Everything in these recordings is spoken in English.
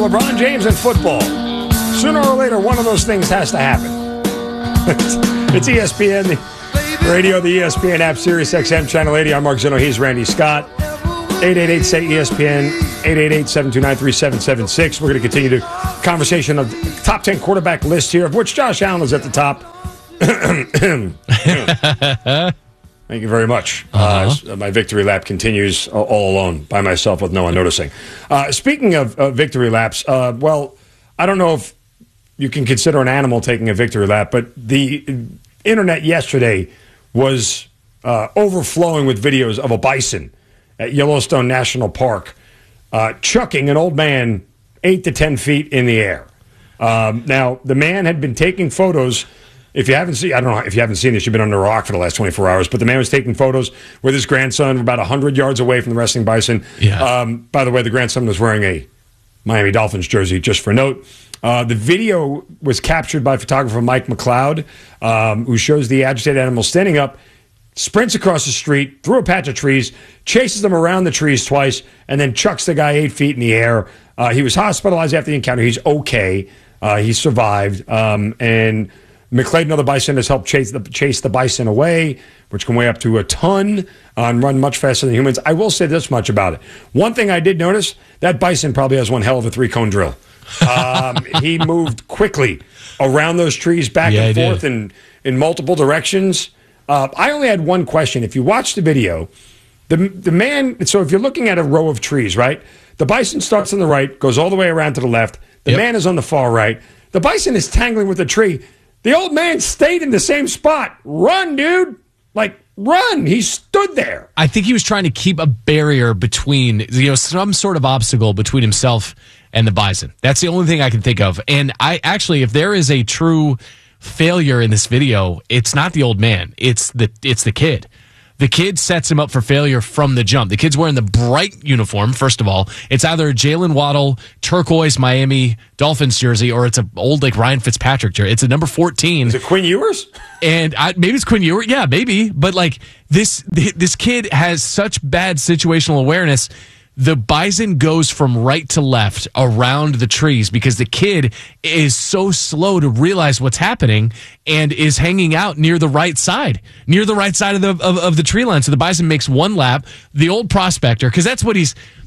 LeBron James and football. Sooner or later, one of those things has to happen. It's ESPN, the radio, the ESPN app, Sirius XM, Channel 80. I'm Mark Zinno. He's Randy Scott. 888-SAY-ESPN, 888-729-3776. We're going to continue the conversation of the top 10 quarterback list here, of which Josh Allen is at the top. Thank you very much. My victory lap continues all alone, by myself, with no one noticing. Speaking of victory laps, well, I don't know if you can consider an animal taking a victory lap, but the internet yesterday was overflowing with videos of a bison at Yellowstone National Park chucking an old man 8 to 10 feet in the air. Now, the man had been taking photos. If you haven't seen, I don't know if you haven't seen this, you've been under a rock for the last 24 hours, but the man was taking photos with his grandson about 100 yards away from the resting bison. Yeah. By the way, the grandson was wearing a Miami Dolphins jersey, just for note. The video was captured by photographer Mike McLeod, who shows the agitated animal standing up, sprints across the street, through a patch of trees, chases them around the trees twice, and then chucks the guy 8 feet in the air. He was hospitalized after the encounter. He's okay. He survived. And McLeod and other bison has helped chase the bison away, which can weigh up to a ton and run much faster than humans. I will say this much about it. One thing I did notice, that bison probably has one hell of a 3-cone drill. He moved quickly around those trees back and forth in multiple directions. I only had one question. If you watch the video, the man, so if you're looking at a row of trees, right? The bison starts on the right, goes all the way around to the left. The man is on the far right. The bison is tangling with the tree. The old man stayed in the same spot. Run, dude. Like, run. He stood there. I think he was trying to keep a barrier between, some sort of obstacle between himself and the bison. That's the only thing I can think of. And if there is a true failure in this video, it's not the old man. It's the kid. The kid sets him up for failure from the jump. The kid's wearing the bright uniform, first of all. It's either a Jalen Waddle turquoise Miami Dolphins jersey or it's an old Ryan Fitzpatrick jersey. It's a number 14. Is it Quinn Ewers? And maybe it's Quinn Ewers. Yeah, maybe. But this kid has such bad situational awareness. The bison goes from right to left around the trees because the kid is so slow to realize what's happening and is hanging out near the right side of the tree line. So the bison makes one lap. The old prospector, because that's what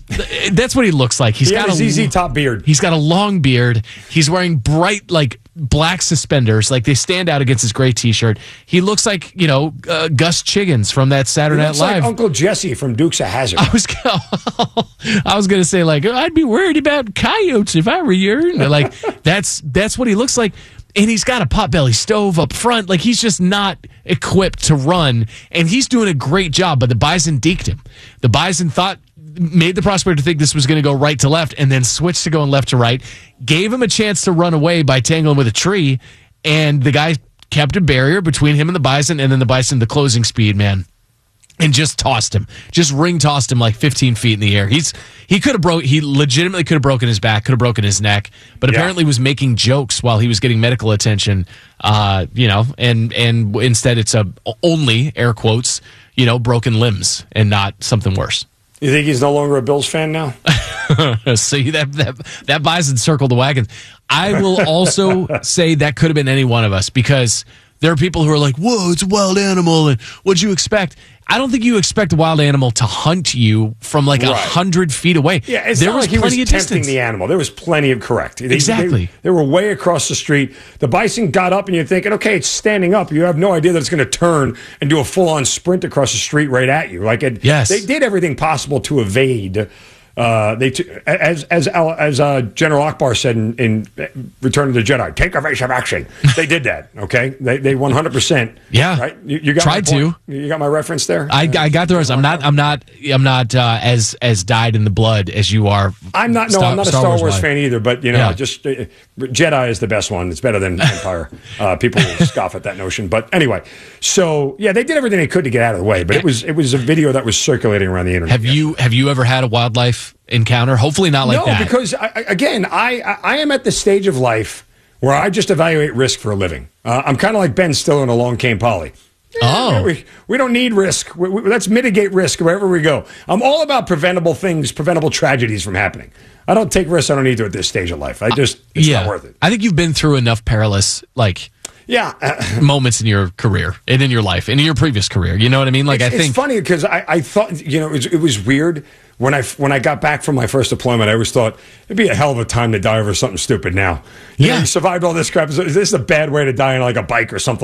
he looks like. He got a ZZ Top beard. He's got a long beard. He's wearing bright black suspenders, they stand out against his gray T-shirt. He looks like Gus Chiggins from that Saturday Night Live. Like Uncle Jesse from Dukes of Hazzard. I was gonna say I'd be worried about coyotes if I were you. That's what he looks like. And he's got a potbelly stove up front. He's just not equipped to run. And he's doing a great job, but the bison deked him. The bison made the prospector think this was going to go right to left and then switched to going left to right, gave him a chance to run away by tangling with a tree, and the guy kept a barrier between him and the bison, and then the bison, the closing speed, man, and just tossed him. Just ring tossed him 15 feet in the air. He legitimately could have broken his back, could have broken his neck, but apparently was making jokes while he was getting medical attention, and instead it's only, air quotes, broken limbs and not something worse. You think he's no longer a Bills fan now? See, that bison circled the wagons. I will also say that could have been any one of us because there are people who are like, whoa, it's a wild animal, and what'd you expect? I don't think you expect a wild animal to hunt you from 100 feet away. Yeah, there was plenty of tempting the animal. There was plenty of correct. Exactly. They were way across the street. The bison got up, and you're thinking, okay, it's standing up. You have no idea that it's going to turn and do a full-on sprint across the street right at you. Yes. They did everything possible to evade. As General Akbar said in Return of the Jedi, take evasive action. They did that. Okay, they 100%. Yeah, right. You got tried to. You got my reference there. I got the rest. I'm not as dyed in the blood as you are. I'm not a Star Wars fan either. But just Jedi is the best one. It's better than Empire. People will scoff at that notion. But anyway, so yeah, they did everything they could to get out of the way. But it was a video that was circulating around the internet. Have you ever had a wildlife encounter? Hopefully not like that. No, because I am at the stage of life where I just evaluate risk for a living. I'm kind of like Ben Stiller in Along Came Polly. We don't need risk. Let's mitigate risk wherever we go. I'm all about preventable things, preventable tragedies from happening. I don't take risks I don't need to at this stage of life. It's not worth it. I think you've been through enough perilous, moments in your career and in your life and in your previous career. You know what I mean? It's funny because I thought, it was weird. When I got back from my first deployment, I always thought it'd be a hell of a time to die over something stupid now. You survived all this crap. Is this a bad way to die on like a bike or something